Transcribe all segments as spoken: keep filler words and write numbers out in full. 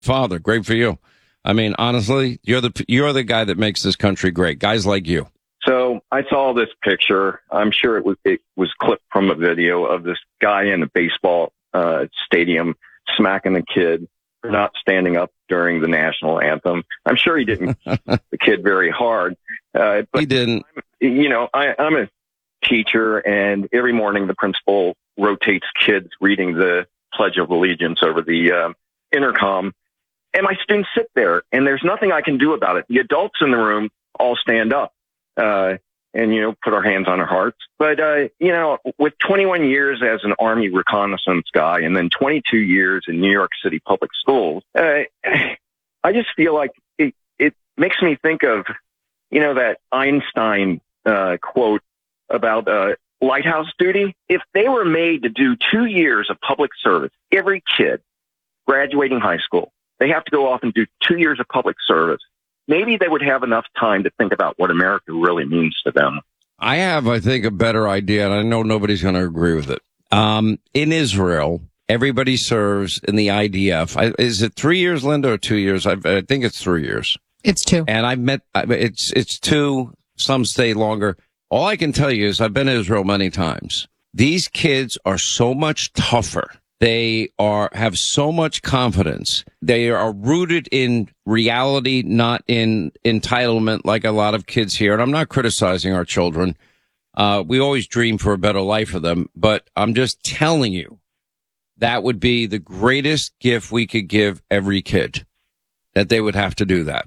father. Great for you. I mean, honestly, you're the you're the guy that makes this country great. Guys like you. So I saw this picture. I'm sure it was it was clipped from a video of this guy in a baseball uh, stadium smacking a kid for not standing up during the national anthem. I'm sure he didn't hit the kid very hard. Uh, but he didn't. You know, I, I'm a teacher, and every morning the principal rotates kids reading the Pledge of Allegiance over the uh, intercom. And my students sit there, and there's nothing I can do about it. The adults in the room all stand up uh, and, you know, put our hands on our hearts. But, uh, you know, with twenty-one years as an Army reconnaissance guy and then twenty-two years in New York City public schools, uh, I just feel like it, it makes me think of, you know, that Einstein uh, quote about uh, lighthouse duty. If they were made to do two years of public service, every kid graduating high school, they have to go off and do two years of public service. Maybe they would have enough time to think about what America really means to them. I have, I think, a better idea, and I know nobody's going to agree with it. Um, in Israel, everybody serves in the I D F. I, is it three years, Linda, or two years? I, I think it's three years. It's two. And I've met, it's, it's two. Some stay longer. All I can tell you is I've been to Israel many times. These kids are so much tougher. They are, have so much confidence. They are rooted in reality, not in entitlement like a lot of kids here. And I'm not criticizing our children. Uh, we always dream for a better life for them, but I'm just telling you that would be the greatest gift we could give every kid, that they would have to do that.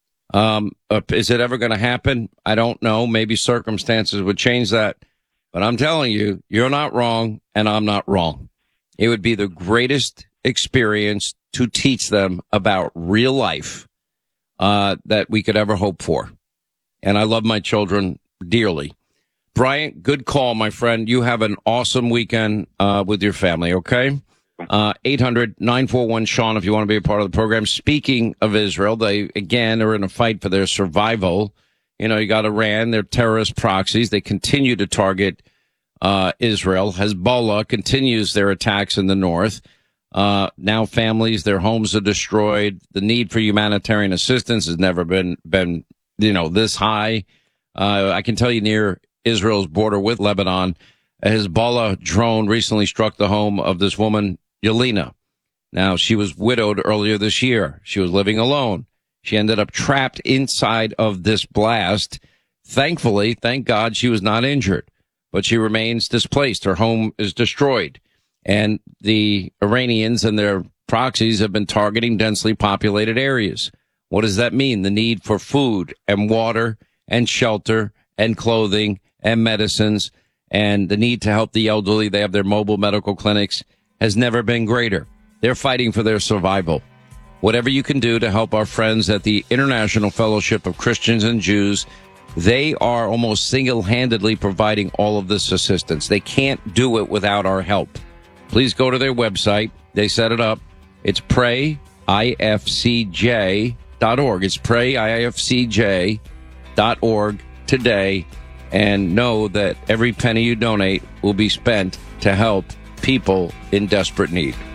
Um, uh, is it ever going to happen? I don't know. Maybe circumstances would change that, but I'm telling you, you're not wrong and I'm not wrong. It would be the greatest experience to teach them about real life, uh, that we could ever hope for. And I love my children dearly. Bryant, good call, my friend. You have an awesome weekend, uh, with your family. Okay. Uh, eight hundred nine four one Sean, if you want to be a part of the program. Speaking of Israel, they again are in a fight for their survival. You know, you got Iran, they're terrorist proxies. They continue to target uh, Israel. Hezbollah continues their attacks in the north. Uh, now families, their homes are destroyed. The need for humanitarian assistance has never been, been, you know, this high. Uh, I can tell you near Israel's border with Lebanon, a Hezbollah drone recently struck the home of this woman, Yelena. Now, she was widowed earlier this year. She was living alone. She ended up trapped inside of this blast. Thankfully, thank God, she was not injured, but she remains displaced. Her home is destroyed. And the Iranians and their proxies have been targeting densely populated areas. What does that mean? The need for food and water and shelter and clothing and medicines and the need to help the elderly. They have their mobile medical clinics has never been greater. They're fighting for their survival. Whatever you can do to help our friends at the International Fellowship of Christians and Jews, they are almost single-handedly providing all of this assistance. They can't do it without our help. Please go to their website. They set it up. It's pray I F C J dot org. It's pray I F C J dot org today, and know that every penny you donate will be spent to help people in desperate need.